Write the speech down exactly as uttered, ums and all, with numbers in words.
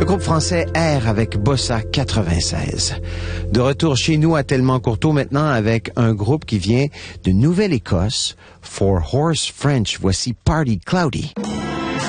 Le groupe français R avec Bossa quatre-vingt-seize. De retour chez nous à Tellement Courteau maintenant avec un groupe qui vient de Nouvelle-Écosse, Four Horse French. Voici Party Cloudy.